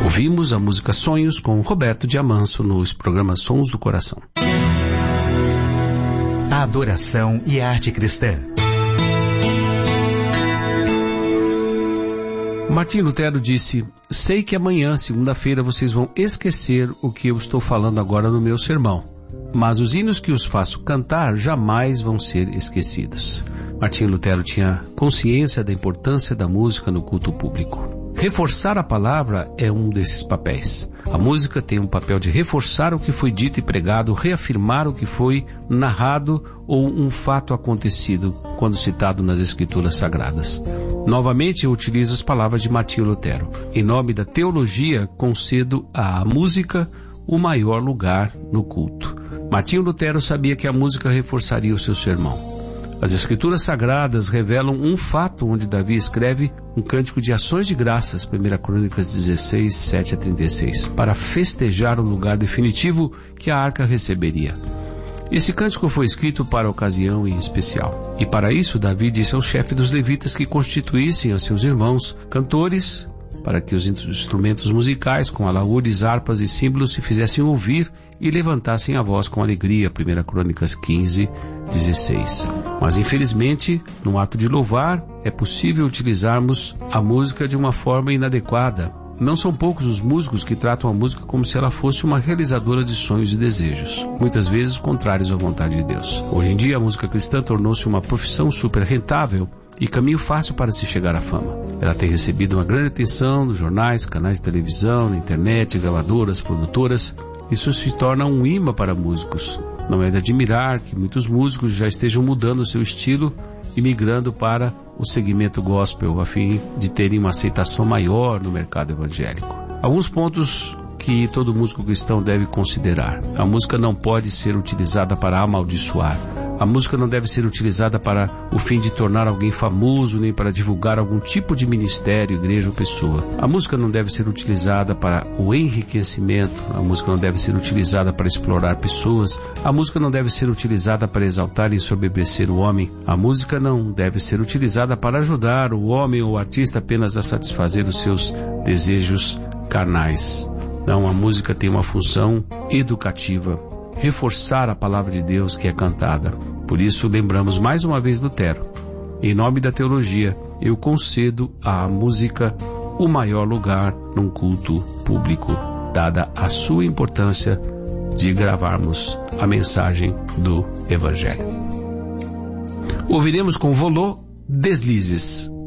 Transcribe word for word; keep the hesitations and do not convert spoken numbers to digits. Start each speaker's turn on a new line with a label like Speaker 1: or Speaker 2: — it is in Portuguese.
Speaker 1: Ouvimos a música Sonhos com Roberto Diamanso nos programas Sons do Coração.
Speaker 2: A adoração e a arte cristã.
Speaker 1: Martim Lutero disse: sei que amanhã, segunda-feira, vocês vão esquecer o que eu estou falando agora no meu sermão, mas os hinos que os faço cantar jamais vão ser esquecidos. Martim Lutero tinha consciência da importância da música no culto público. Reforçar a palavra é um desses papéis. A música tem um papel de reforçar o que foi dito e pregado, reafirmar o que foi narrado ou um fato acontecido quando citado nas Escrituras Sagradas. Novamente eu utilizo as palavras de Martim Lutero. Em nome da teologia, concedo à música o maior lugar no culto. Martim Lutero sabia que a música reforçaria o seu sermão. As Escrituras Sagradas revelam um fato onde Davi escreve um cântico de ações de graças, primeira Crônicas dezesseis, sete a trinta e seis, para festejar o lugar definitivo que a arca receberia. Esse cântico foi escrito para a ocasião em especial. E para isso, Davi disse ao chefe dos levitas que constituíssem aos seus irmãos cantores, para que os instrumentos musicais, com alaúdes, harpas e símbolos, se fizessem ouvir e levantassem a voz com alegria, primeira Crônicas quinze, dezesseis. Mas infelizmente, no ato de louvar, é possível utilizarmos a música de uma forma inadequada. Não são poucos os músicos que tratam a música como se ela fosse uma realizadora de sonhos e desejos, muitas vezes contrários à vontade de Deus. Hoje em dia, a música cristã tornou-se uma profissão super rentável e caminho fácil para se chegar à fama. Ela tem recebido uma grande atenção nos jornais, canais de televisão, na internet, gravadoras, produtoras. Isso se torna um imã para músicos. Não é de admirar que muitos músicos já estejam mudando o seu estilo e migrando para o segmento gospel, a fim de terem uma aceitação maior no mercado evangélico. Alguns pontos que todo músico cristão deve considerar. A música não pode ser utilizada para amaldiçoar. A música não deve ser utilizada para o fim de tornar alguém famoso, nem para divulgar algum tipo de ministério, igreja ou pessoa. A música não deve ser utilizada para o enriquecimento. A música não deve ser utilizada para explorar pessoas. A música não deve ser utilizada para exaltar e ensoberbecer o homem. A música não deve ser utilizada para ajudar o homem ou o artista apenas a satisfazer os seus desejos carnais. Não, a música tem uma função educativa, reforçar a palavra de Deus que é cantada. Por isso, lembramos mais uma vez Lutero. Em nome da teologia, eu concedo à música o maior lugar num culto público, dada a sua importância de gravarmos a mensagem do Evangelho. Ouviremos com Volô Deslizes.